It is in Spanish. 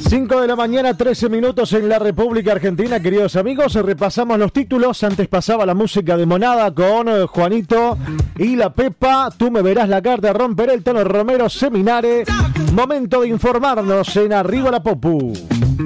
5 de la mañana, 13 minutos en la República Argentina, queridos amigos. Repasamos los títulos. Antes pasaba la música de Monada con Juanito y la Pepa. Tú me verás la carta, romperé el tono, Romero Seminare. Momento de informarnos en Arriba la Popu.